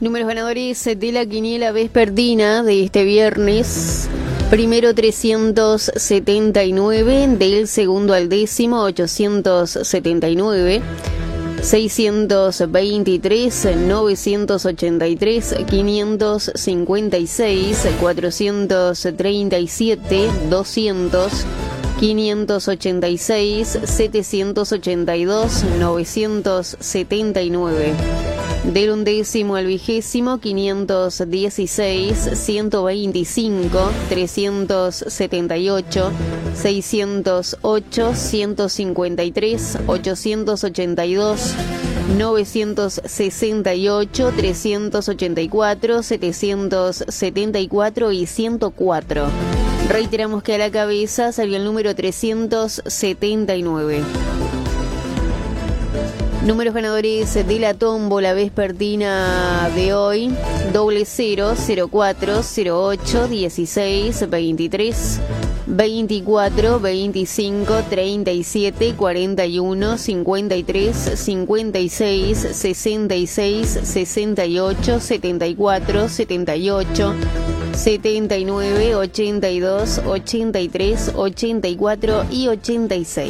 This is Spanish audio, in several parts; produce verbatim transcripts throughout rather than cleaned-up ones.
Números ganadores de la quiniela vespertina de este viernes. Primero trescientos setenta y nueve, del segundo al décimo ochocientos setenta y nueve, seiscientos veintitrés, novecientos ochenta y tres, quinientos cincuenta y seis, cuatrocientos treinta y siete, doscientos, quinientos ochenta y seis, setecientos ochenta y dos, novecientos setenta y nueve. Del undécimo al vigésimo, quinientos dieciséis, ciento veinticinco, trescientos setenta y ocho, seiscientos ocho, ciento cincuenta y tres, ochocientos ochenta y dos, novecientos sesenta y ocho, trescientos ochenta y cuatro, setecientos setenta y cuatro y ciento cuatro. Reiteramos que a la cabeza salió el número trescientos setenta y nueve. Números ganadores de la tómbola vespertina de hoy: doble cero, cero cuatro, cero ocho, dieciséis, veintitrés, veinticuatro, veinticinco, treinta y siete, cuarenta y uno, cincuenta y tres, cincuenta y seis, sesenta y seis, sesenta y ocho, setenta y cuatro, setenta y ocho, setenta y nueve, ochenta y dos, ochenta y tres, ochenta y cuatro y ochenta y seis.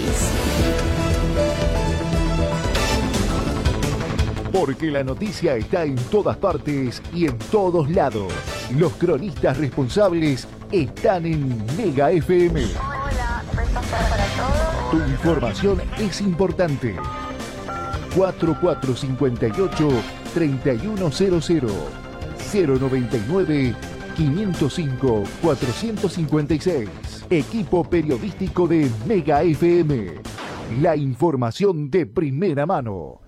Porque la noticia está en todas partes y en todos lados. Los cronistas responsables están en Mega F M. Hola, respuesta para todos. Tu información es importante. cuatro cuatro cinco ocho, tres uno cero cero, cero noventa y nueve, quinientos cinco, cuatrocientos cincuenta y seis. Equipo periodístico de Mega F M. La información de primera mano.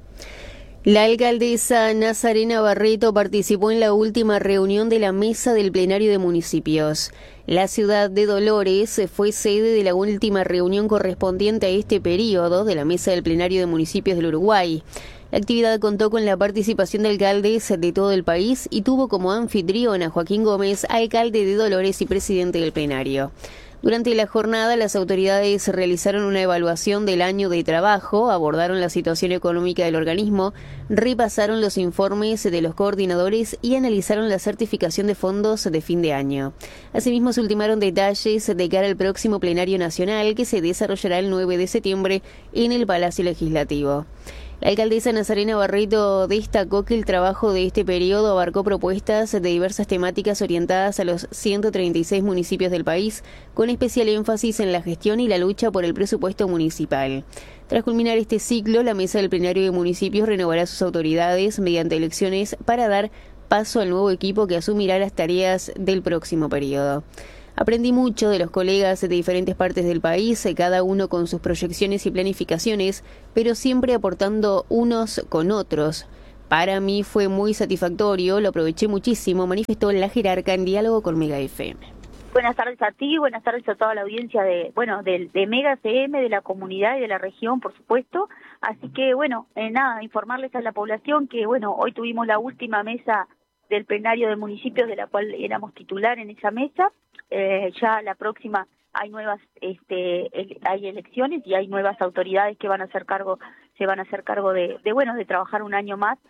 La alcaldesa Nazarena Barreto participó en la última reunión de la Mesa del Plenario de Municipios. La ciudad de Dolores fue sede de la última reunión correspondiente a este periodo de la Mesa del Plenario de Municipios del Uruguay. La actividad contó con la participación de alcaldes de todo el país y tuvo como anfitrión a Joaquín Gómez, alcalde de Dolores y presidente del plenario. Durante la jornada, las autoridades realizaron una evaluación del año de trabajo, abordaron la situación económica del organismo, repasaron los informes de los coordinadores y analizaron la certificación de fondos de fin de año. Asimismo, se ultimaron detalles de cara al próximo plenario nacional que se desarrollará el nueve de septiembre en el Palacio Legislativo. La alcaldesa Nazarena Barreto destacó que el trabajo de este periodo abarcó propuestas de diversas temáticas orientadas a los ciento treinta y seis municipios del país, con especial énfasis en la gestión y la lucha por el presupuesto municipal. Tras culminar este ciclo, la Mesa del Plenario de Municipios renovará sus autoridades mediante elecciones para dar paso al nuevo equipo que asumirá las tareas del próximo periodo. Aprendí mucho de los colegas de diferentes partes del país, cada uno con sus proyecciones y planificaciones, pero siempre aportando unos con otros. Para mí fue muy satisfactorio, lo aproveché muchísimo, manifestó la jerarca en diálogo con Mega F M. Buenas tardes a ti, buenas tardes a toda la audiencia de, bueno, de, de Mega F M, de la comunidad y de la región, por supuesto. Así que, bueno, eh, nada, informarles a la población que, bueno, hoy tuvimos la última mesa del plenario de municipios, de la cual éramos titular en esa mesa. Eh, ya la próxima hay nuevas, este, el, hay elecciones y hay nuevas autoridades que van a hacer cargo, se van a hacer cargo de, de bueno, de trabajar un año más.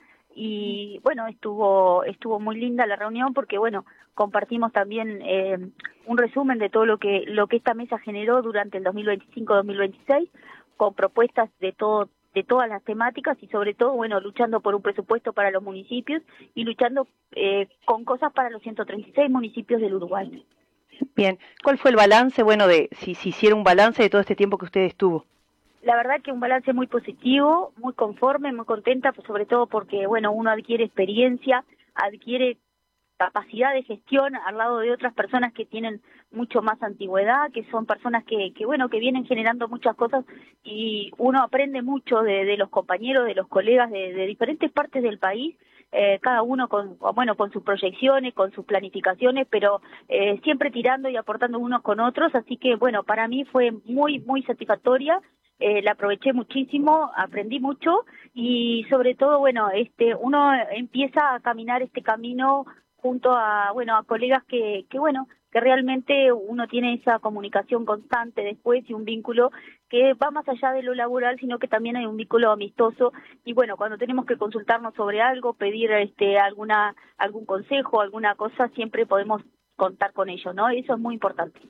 Y bueno, estuvo, estuvo muy linda la reunión porque bueno, compartimos también eh, un resumen de todo lo que, lo que esta mesa generó durante el dos mil veinticinco dos mil veintiséis, con propuestas de todo, de todas las temáticas y sobre todo, bueno, luchando por un presupuesto para los municipios y luchando eh, con cosas para los ciento treinta y seis municipios del Uruguay. Bien, ¿cuál fue el balance, bueno, de si se si hiciera un balance de todo este tiempo que usted estuvo? La verdad que un balance muy positivo, muy conforme, muy contenta, pues sobre todo porque, bueno, uno adquiere experiencia, adquiere capacidad de gestión al lado de otras personas que tienen mucho más antigüedad, que son personas que, que bueno, que vienen generando muchas cosas y uno aprende mucho de, de los compañeros, de los colegas de, de diferentes partes del país. Eh, cada uno con, bueno, con sus proyecciones, con sus planificaciones, pero eh, siempre tirando y aportando unos con otros, así que bueno, para mí fue muy, muy satisfactoria, eh, la aproveché muchísimo, aprendí mucho y sobre todo, bueno, este, uno empieza a caminar este camino junto a, bueno, a colegas que, que bueno, que realmente uno tiene esa comunicación constante después y un vínculo que va más allá de lo laboral, sino que también hay un vínculo amistoso. Y bueno, cuando tenemos que consultarnos sobre algo, pedir este alguna algún consejo, alguna cosa, siempre podemos contar con ellos, ¿no? Eso es muy importante.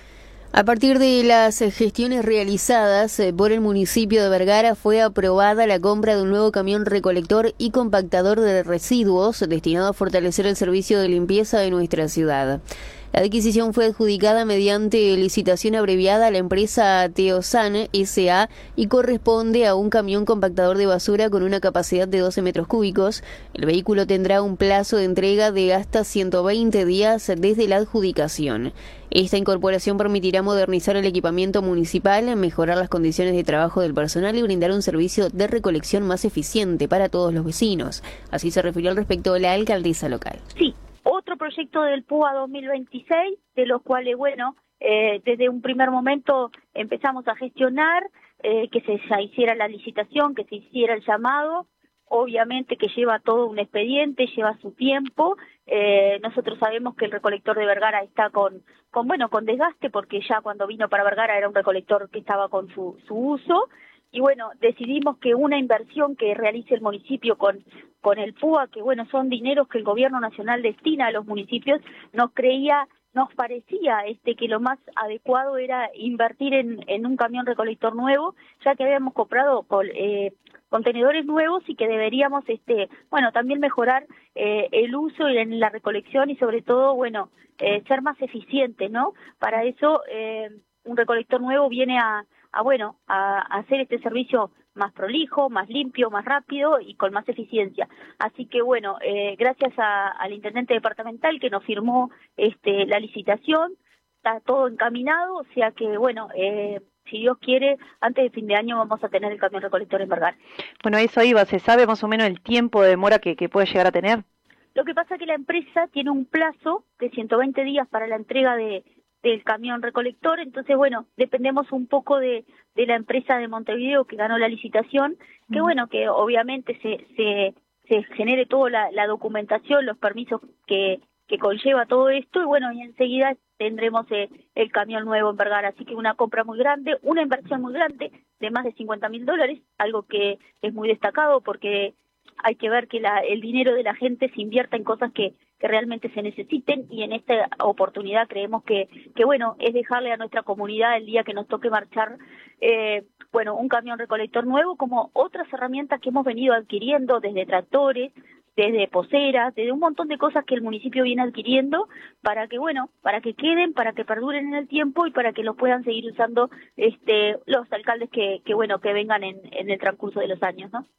A partir de las gestiones realizadas por el municipio de Vergara, fue aprobada la compra de un nuevo camión recolector y compactador de residuos destinado a fortalecer el servicio de limpieza de nuestra ciudad. La adquisición fue adjudicada mediante licitación abreviada a la empresa Teosan S A y corresponde a un camión compactador de basura con una capacidad de doce metros cúbicos. El vehículo tendrá un plazo de entrega de hasta ciento veinte días desde la adjudicación. Esta incorporación permitirá modernizar el equipamiento municipal, mejorar las condiciones de trabajo del personal y brindar un servicio de recolección más eficiente para todos los vecinos. Así se refirió al respecto la alcaldesa local. Sí. Otro proyecto del P U A dos mil veintiséis, de los cuales, bueno, eh, desde un primer momento empezamos a gestionar, eh, que se ya hiciera la licitación, que se hiciera el llamado, obviamente que lleva todo un expediente, lleva su tiempo. Eh, nosotros sabemos que el recolector de Vergara está con, con, bueno, con desgaste, porque ya cuando vino para Vergara era un recolector que estaba con su, su uso. Y bueno, decidimos que una inversión que realice el municipio con, con el P U A, que bueno, son dineros que el gobierno nacional destina a los municipios, nos creía, nos parecía este que lo más adecuado era invertir en, en un camión recolector nuevo, ya que habíamos comprado col, eh, contenedores nuevos y que deberíamos, este, bueno, también mejorar eh, el uso y en la recolección y sobre todo, bueno, eh, ser más eficientes, ¿no? Para eso, eh, un recolector nuevo viene a a bueno, a, a hacer este servicio más prolijo, más limpio, más rápido y con más eficiencia. Así que bueno, eh, gracias a, al intendente departamental que nos firmó este la licitación, está todo encaminado, o sea que bueno, eh, si Dios quiere, antes de fin de año vamos a tener el camión recolector en Vergara. Bueno, eso iba, ¿se sabe más o menos el tiempo de demora que, que puede llegar a tener? Lo que pasa es que la empresa tiene un plazo de ciento veinte días para la entrega de del camión recolector, entonces bueno, dependemos un poco de, de la empresa de Montevideo que ganó la licitación, que bueno, que obviamente se, se, se genere toda la, la documentación, los permisos que, que conlleva todo esto, y bueno, y enseguida tendremos eh, el camión nuevo en Vergara, así que una compra muy grande, una inversión muy grande de más de cincuenta mil dólares, algo que es muy destacado porque hay que ver que la, el dinero de la gente se invierta en cosas que, que realmente se necesiten, y en esta oportunidad creemos que, que bueno, es dejarle a nuestra comunidad el día que nos toque marchar, eh, bueno, un camión recolector nuevo, como otras herramientas que hemos venido adquiriendo desde tractores, desde poceras, desde un montón de cosas que el municipio viene adquiriendo para que, bueno, para que queden, para que perduren en el tiempo y para que los puedan seguir usando este los alcaldes que, que bueno, que vengan en, en el transcurso de los años, ¿no?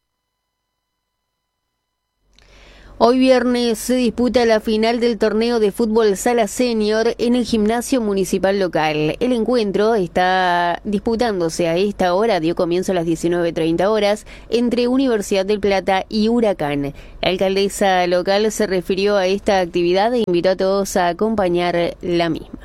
Hoy viernes se disputa la final del torneo de fútbol sala senior en el gimnasio municipal local. El encuentro está disputándose a esta hora, dio comienzo a las diecinueve treinta horas, entre Universidad del Plata y Huracán. La alcaldesa local se refirió a esta actividad e invitó a todos a acompañar la misma.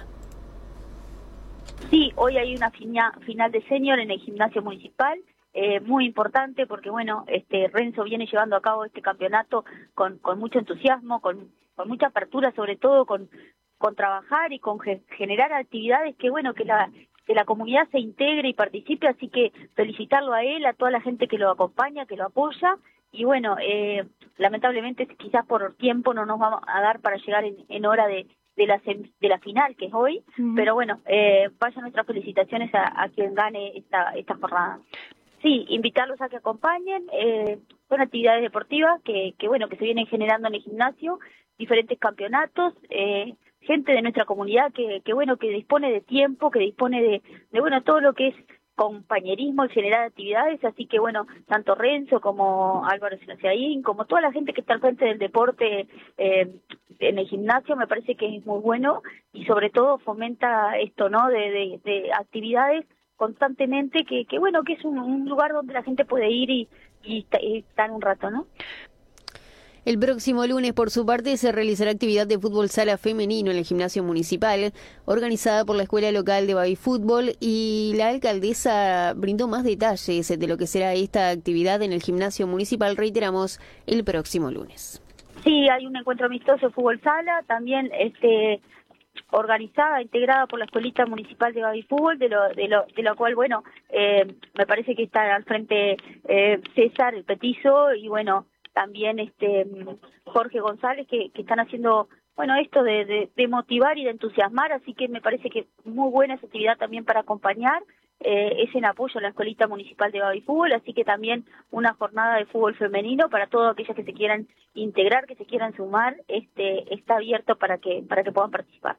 Sí, hoy hay una fina, final de senior en el gimnasio municipal. Eh, muy importante porque bueno, este Renzo viene llevando a cabo este campeonato con, con mucho entusiasmo, con, con mucha apertura, sobre todo con, con trabajar y con ge- generar actividades que bueno, que la, que la comunidad se integre y participe, así que felicitarlo a él, a toda la gente que lo acompaña, que lo apoya, y bueno, eh, lamentablemente quizás por tiempo no nos vamos a dar para llegar en, en hora de de la de la final que es hoy, uh-huh. Pero bueno, eh, vayan nuestras felicitaciones a, a quien gane esta esta jornada. Sí, invitarlos a que acompañen, eh, son actividades deportivas que, que bueno, que se vienen generando en el gimnasio, diferentes campeonatos, eh, gente de nuestra comunidad que, que bueno, que dispone de tiempo, que dispone de, de bueno, todo lo que es compañerismo y generar actividades, así que bueno, tanto Renzo como Álvaro Senaciaín, como toda la gente que está al frente del deporte eh, en el gimnasio, me parece que es muy bueno y sobre todo fomenta esto, ¿no?, de, de, de actividades constantemente, que, que bueno, que es un, un lugar donde la gente puede ir y, y, y estar un rato, ¿no? El próximo lunes, por su parte, se realizará actividad de fútbol sala femenino en el gimnasio municipal, organizada por la Escuela Local de Baby Fútbol, y la alcaldesa brindó más detalles de lo que será esta actividad en el gimnasio municipal, reiteramos, el próximo lunes. Sí, hay un encuentro amistoso de fútbol sala, también este organizada, integrada por la Escuelita Municipal de Baby Fútbol, de lo, de lo, de lo cual, bueno, eh, me parece que está al frente eh, César, el petizo, y bueno, también este Jorge González, que, que están haciendo, bueno, esto de, de, de motivar y de entusiasmar, así que me parece que muy buena esa actividad también para acompañar. Eh, es en apoyo a la Escuelita Municipal de Baby Fútbol, así que también una jornada de fútbol femenino para todas aquellas que se quieran integrar, que se quieran sumar, este está abierto para que para que puedan participar.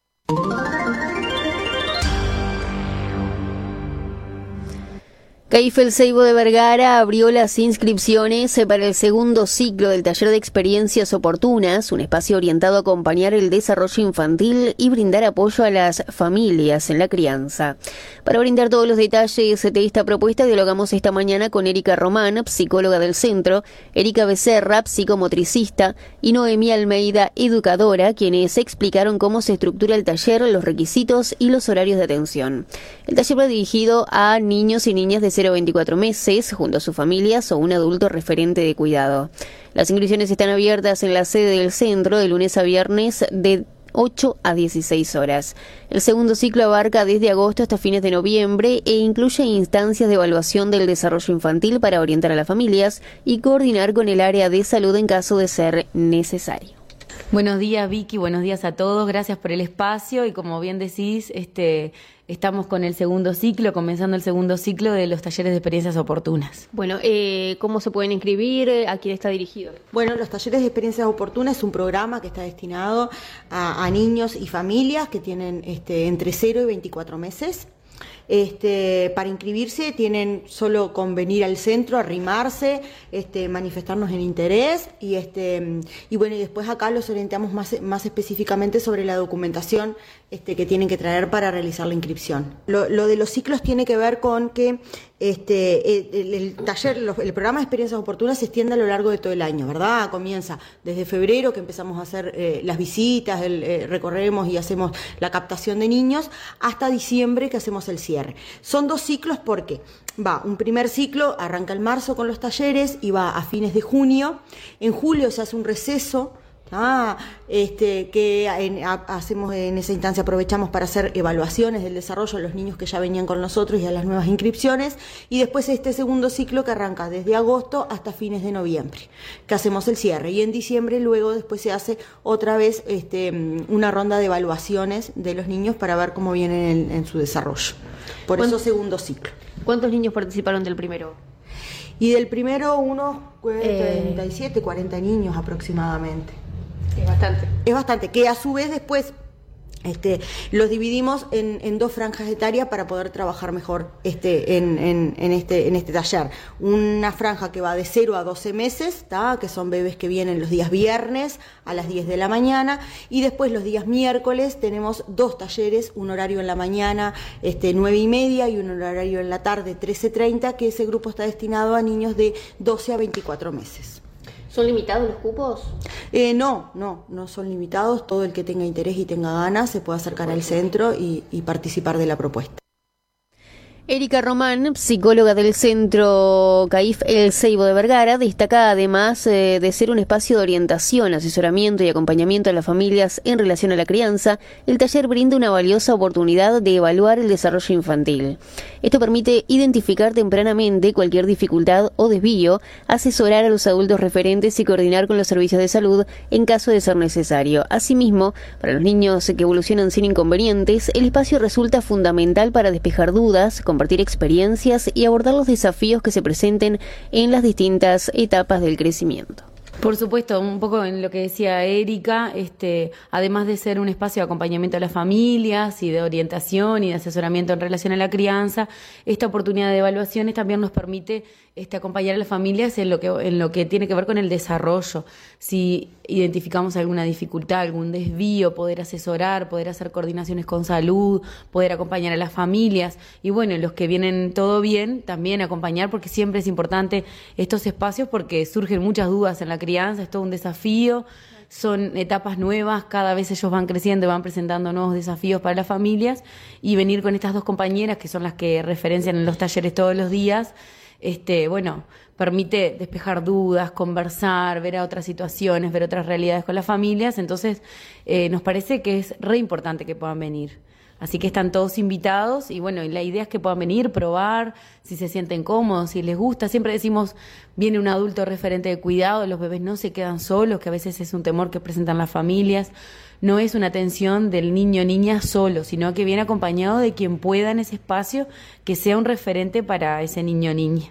CAIF El Ceibo de Vergara abrió las inscripciones para el segundo ciclo del taller de experiencias oportunas, un espacio orientado a acompañar el desarrollo infantil y brindar apoyo a las familias en la crianza. Para brindar todos los detalles de esta propuesta, dialogamos esta mañana con Erika Román, psicóloga del centro, Erika Becerra, psicomotricista, y Noemí Almeida, educadora, quienes explicaron cómo se estructura el taller, los requisitos y los horarios de atención. El taller va dirigido a niños y niñas de cero a veinticuatro meses, junto a sus familias o un adulto referente de cuidado. Las inscripciones están abiertas en la sede del centro de lunes a viernes de ocho a dieciséis horas. El segundo ciclo abarca desde agosto hasta fines de noviembre e incluye instancias de evaluación del desarrollo infantil para orientar a las familias y coordinar con el área de salud en caso de ser necesario. Buenos días, Vicky, buenos días a todos, gracias por el espacio y como bien decís, este estamos con el segundo ciclo, comenzando el segundo ciclo de los talleres de experiencias oportunas. Bueno, eh, ¿cómo se pueden inscribir? ¿A quién está dirigido? Bueno, los talleres de experiencias oportunas es un programa que está destinado a, a niños y familias que tienen este, entre cero y veinticuatro meses. Este, para inscribirse tienen solo con venir al centro, arrimarse, este, manifestarnos el interés y este y bueno y después acá los orientamos más, más específicamente sobre la documentación este, que tienen que traer para realizar la inscripción. Lo, lo de los ciclos tiene que ver con que este el, el taller, el programa de experiencias oportunas se extiende a lo largo de todo el año, ¿verdad? Comienza desde febrero que empezamos a hacer eh, las visitas, el, eh, recorremos y hacemos la captación de niños, hasta diciembre que hacemos el cierre. Son dos ciclos porque va un primer ciclo, arranca en marzo con los talleres y va a fines de junio. En julio se hace un receso, ah, este, que en, a, hacemos en esa instancia, aprovechamos para hacer evaluaciones del desarrollo a los niños que ya venían con nosotros y a las nuevas inscripciones, y después este segundo ciclo que arranca desde agosto hasta fines de noviembre, que hacemos el cierre, y en diciembre luego después se hace otra vez este, una ronda de evaluaciones de los niños para ver cómo vienen en, en su desarrollo. Por eso segundo ciclo. ¿Cuántos niños participaron del primero? Y del primero unos treinta y siete, cuarenta niños aproximadamente. Es bastante. Es bastante, que a su vez después este, los dividimos en, en dos franjas etarias para poder trabajar mejor este, en, en, en, este, en este taller. Una franja que va de cero a doce meses, ¿tá? Que son bebés que vienen los días viernes a las diez de la mañana, y después los días miércoles tenemos dos talleres, un horario en la mañana este, nueve y media y un horario en la tarde trece treinta, que ese grupo está destinado a niños de doce a veinticuatro meses. ¿Son limitados los cupos? Eh, no, no, no son limitados. Todo el que tenga interés y tenga ganas se puede acercar al centro y, y participar de la propuesta. Erika Román, psicóloga del centro CAIF El Ceibo de Vergara, destaca además eh, de ser un espacio de orientación, asesoramiento y acompañamiento a las familias en relación a la crianza. El taller brinda una valiosa oportunidad de evaluar el desarrollo infantil. Esto permite identificar tempranamente cualquier dificultad o desvío, asesorar a los adultos referentes y coordinar con los servicios de salud en caso de ser necesario. Asimismo, para los niños que evolucionan sin inconvenientes, el espacio resulta fundamental para despejar dudas, compartir experiencias y abordar los desafíos que se presenten en las distintas etapas del crecimiento. Por supuesto, un poco en lo que decía Erika, este, además de ser un espacio de acompañamiento a las familias y de orientación y de asesoramiento en relación a la crianza, esta oportunidad de evaluaciones también nos permite este, acompañar a las familias en lo que en lo que tiene que ver con el desarrollo. Si identificamos alguna dificultad, algún desvío, poder asesorar, poder hacer coordinaciones con salud, poder acompañar a las familias y bueno, los que vienen todo bien, también acompañar, porque siempre es importante estos espacios porque surgen muchas dudas en la crianza, es todo un desafío, son etapas nuevas, cada vez ellos van creciendo y van presentando nuevos desafíos para las familias, y venir con estas dos compañeras que son las que referencian en los talleres todos los días, este, bueno, permite despejar dudas, conversar, ver a otras situaciones, ver otras realidades con las familias. Entonces, eh, nos parece que es re importante que puedan venir. Así que están todos invitados y bueno, y la idea es que puedan venir, probar, si se sienten cómodos, si les gusta. Siempre decimos, viene un adulto referente de cuidado, los bebés no se quedan solos, que a veces es un temor que presentan las familias. No es una atención del niño o niña solo, sino que viene acompañado de quien pueda en ese espacio que sea un referente para ese niño o niña.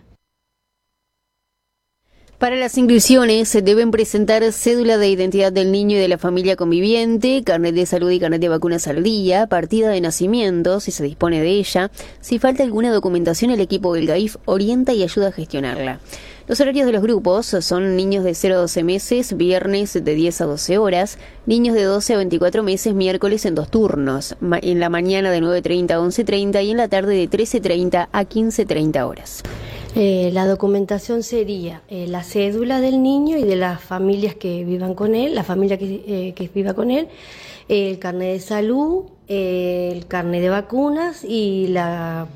Para las inscripciones se deben presentar cédula de identidad del niño y de la familia conviviente, carnet de salud y carnet de vacunas al día, partida de nacimiento, si se dispone de ella. Si falta alguna documentación, el equipo del G A I F orienta y ayuda a gestionarla. Los horarios de los grupos son niños de cero a doce meses, viernes de diez a doce horas, niños de doce a veinticuatro meses, miércoles en dos turnos, en la mañana de nueve treinta a once treinta y en la tarde de trece treinta a quince treinta horas. Eh, la documentación sería eh, la cédula del niño y de las familias que vivan con él, la familia que, eh, que viva con él, eh, el carnet de salud, eh, el carnet de vacunas y la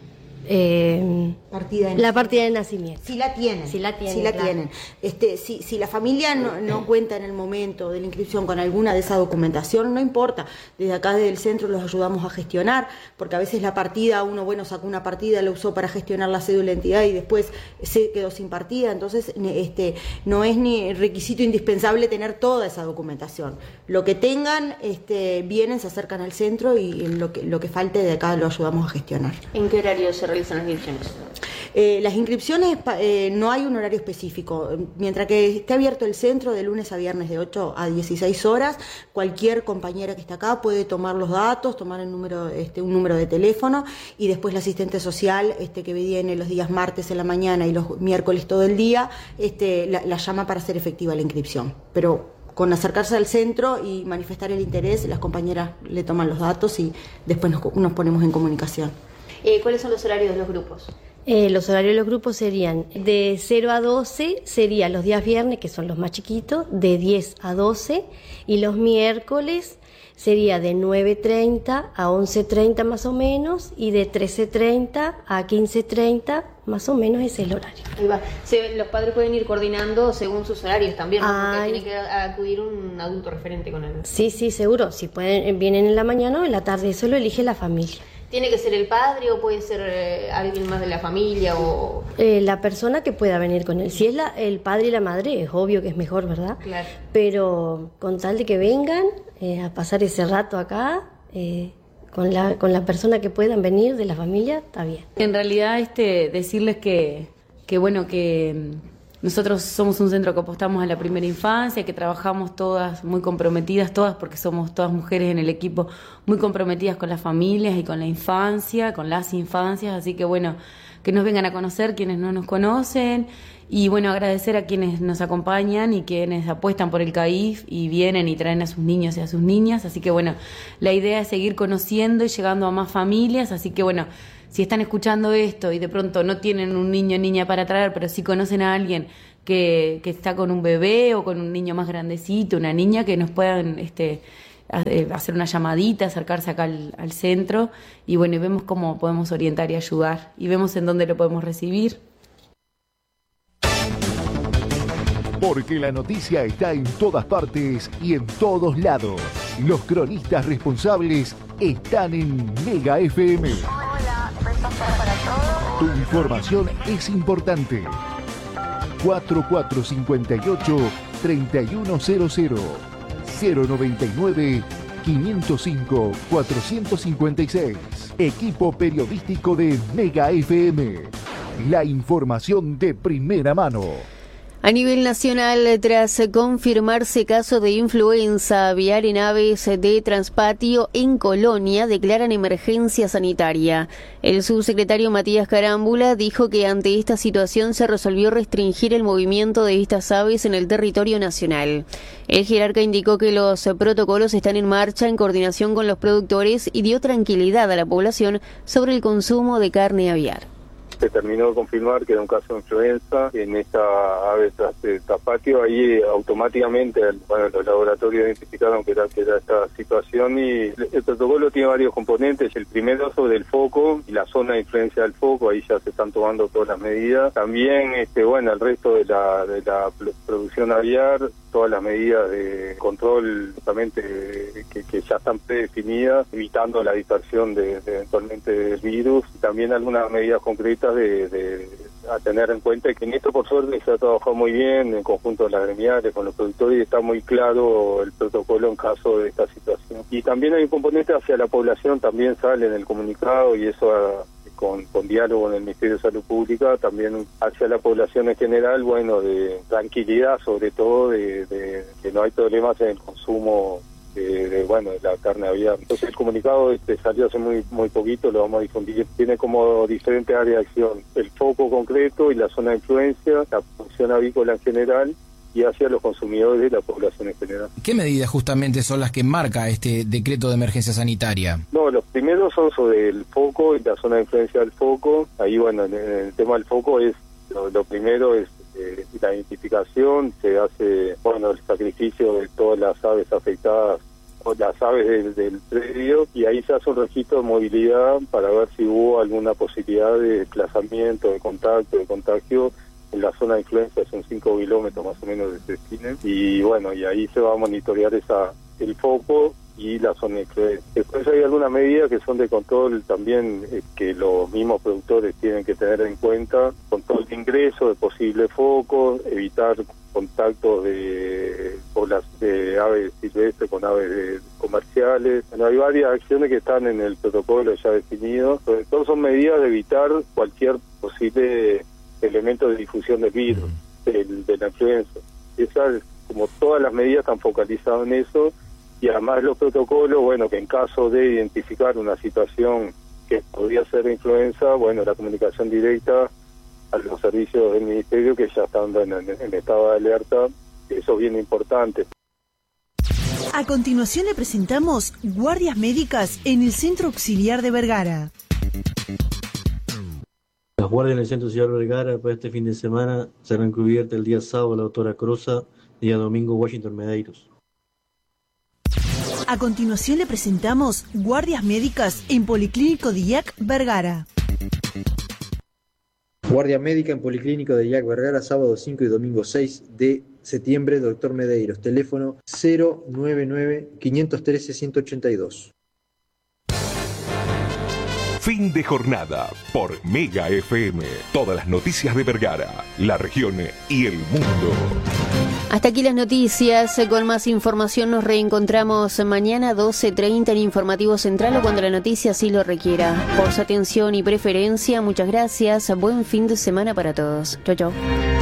eh, partida de la partida de nacimiento. Si la tienen. Si la tienen. Si la claro. tienen. Este, si, si la familia no, no cuenta en el momento de la inscripción con alguna de esa documentación, no importa. Desde acá, desde el centro, los ayudamos a gestionar, porque a veces la partida, uno, bueno, sacó una partida, la usó para gestionar la cédula de identidad y después se quedó sin partida. Entonces, este, no es ni requisito indispensable tener toda esa documentación. Lo que tengan, este, vienen, se acercan al centro y lo que, lo que falte de acá lo ayudamos a gestionar. ¿En qué horario se realizan las inscripciones? Eh, las inscripciones eh, no hay un horario específico. Mientras que esté abierto el centro de lunes a viernes de ocho a dieciséis horas, cualquier compañera que está acá puede tomar los datos, tomar el número, este, un número de teléfono y después la asistente social este, que viene los días martes en la mañana y los miércoles todo el día, este, la, la llama para hacer efectiva la inscripción. Pero con acercarse al centro y manifestar el interés, las compañeras le toman los datos y después nos, nos ponemos en comunicación. Eh, ¿Cuáles son los horarios de los grupos? Eh, los horarios de los grupos serían de cero a doce, serían los días viernes, que son los más chiquitos, de diez a doce, y los miércoles sería de nueve treinta a once treinta más o menos, y de trece treinta a quince treinta más o menos es el horario. Ahí va. Se, los padres pueden ir coordinando según sus horarios también, ¿no? Porque Ay. tiene que acudir un adulto referente con él. Sí, sí, seguro. Si pueden, vienen en la mañana o en la tarde, eso lo elige la familia. ¿Tiene que ser el padre o puede ser eh, alguien más de la familia? o Eh, la persona que pueda venir con él. Si es la, el padre y la madre, es obvio que es mejor, ¿verdad? Claro. Pero con tal de que vengan eh, a pasar ese rato acá, eh, con la, con la persona que puedan venir de la familia, está bien. En realidad, este, decirles que, que bueno, que nosotros somos un centro que apostamos a la primera infancia, que trabajamos todas muy comprometidas, todas porque somos todas mujeres en el equipo, muy comprometidas con las familias y con la infancia, con las infancias, así que bueno, que nos vengan a conocer quienes no nos conocen y bueno, agradecer a quienes nos acompañan y quienes apuestan por el C A I F y vienen y traen a sus niños y a sus niñas, así que bueno, la idea es seguir conociendo y llegando a más familias, así que bueno, si están escuchando esto y de pronto no tienen un niño o niña para traer, pero sí conocen a alguien que, que está con un bebé o con un niño más grandecito, una niña, que nos puedan este, hacer una llamadita, acercarse acá al, al centro y bueno, y vemos cómo podemos orientar y ayudar y vemos en dónde lo podemos recibir. Porque la noticia está en todas partes y en todos lados. Los cronistas responsables están en Mega F M. Tu información es importante. cuatro cuatro cinco ocho, tres uno cero cero, cero noventa y nueve, quinientos cinco, cuatrocientos cincuenta y seis. Equipo periodístico de Mega F M. La información de primera mano. A nivel nacional, tras confirmarse caso de influenza aviar en aves de Transpatio en Colonia, declaran emergencia sanitaria. El subsecretario Matías Carámbula dijo que ante esta situación se resolvió restringir el movimiento de estas aves en el territorio nacional. El jerarca indicó que los protocolos están en marcha en coordinación con los productores y dio tranquilidad a la población sobre el consumo de carne aviar. se terminó de confirmar que era un caso de influenza en esta ave tapatio. Ahí automáticamente, bueno, los laboratorios identificaron que era, que era esta situación, y el protocolo tiene varios componentes. El primero sobre el foco y la zona de influencia del foco, ahí ya se están tomando todas las medidas. También, este, bueno, el resto de la, de la producción aviar, todas las medidas de control justamente que, que ya están predefinidas, evitando la dispersión de, de eventualmente del virus. También algunas medidas concretas de, de a tener en cuenta, que en esto por suerte se ha trabajado muy bien en conjunto de las gremiales, con los productores, y está muy claro el protocolo en caso de esta situación. Y también hay un componente hacia la población, también sale en el comunicado, y eso a, Con, con diálogo en el Ministerio de Salud Pública, también hacia la población en general, bueno, de tranquilidad, sobre todo de, de que no hay problemas en el consumo de, de bueno, de la carne aviar. Entonces el comunicado este salió hace muy muy poquito, lo vamos a difundir. Tiene como diferentes áreas de acción: el foco concreto y la zona de influencia, la producción avícola en general, y hacia los consumidores de la población en general. ¿Qué medidas justamente son las que marca este decreto de emergencia sanitaria? No, los primeros son sobre el foco y la zona de influencia del foco. Ahí, bueno, en el tema del foco es lo, lo primero es eh, la identificación. Se hace, bueno, el sacrificio de todas las aves afectadas, o las aves del, del predio, y ahí se hace un registro de movilidad para ver si hubo alguna posibilidad de desplazamiento, de contacto, de contagio. En la zona de influencia son cinco kilómetros más o menos de destino, y bueno, y ahí se va a monitorear esa el foco y la zona de influencia. Después hay algunas medidas que son de control también, eh, que los mismos productores tienen que tener en cuenta: control de ingreso de posibles focos, evitar contactos de, las, de aves silvestres con aves de, comerciales. Bueno, hay varias acciones que están en el protocolo ya definido. Sobre todo son medidas de evitar cualquier posible elemento de difusión del virus, del, de la influenza. Esas, como todas las medidas, están focalizadas en eso, y además los protocolos, bueno, que en caso de identificar una situación que podría ser influenza, bueno, la comunicación directa a los servicios del Ministerio, que ya están en, en, en estado de alerta. Eso es bien importante. A continuación le presentamos Guardias Médicas en el Centro Auxiliar de Vergara. Las guardias en el Centro Auxiliar Vergara para este fin de semana serán cubiertas el día sábado la doctora Croza, día domingo Washington Medeiros. A continuación le presentamos Guardias Médicas en Policlínico de I A C Vergara. Guardia Médica en Policlínico de I A C Vergara, sábado cinco y domingo seis de septiembre, doctor Medeiros. Teléfono cero nueve nueve, cinco uno tres, uno ocho dos. Fin de jornada por Mega F M. Todas las noticias de Vergara, la región y el mundo. Hasta aquí las noticias. Con más información nos reencontramos mañana doce treinta en Informativo Central, o cuando la noticia así lo requiera. Por su atención y preferencia, muchas gracias. Buen fin de semana para todos. Chau, chau.